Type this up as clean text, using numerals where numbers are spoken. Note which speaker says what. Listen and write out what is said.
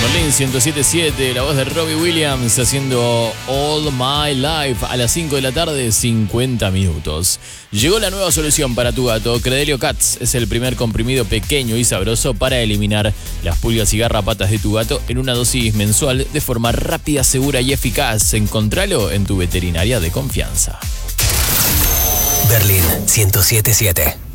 Speaker 1: Berlín 107.7, la voz de Robbie Williams haciendo All My Life a las 5 de la tarde, 50 minutos. Llegó la nueva solución para tu gato. Credelio Cats es el primer comprimido pequeño y sabroso para eliminar las pulgas y garrapatas de tu gato en una dosis mensual de forma rápida, segura y eficaz. Encontralo en tu veterinaria de confianza.
Speaker 2: Berlín 107.7.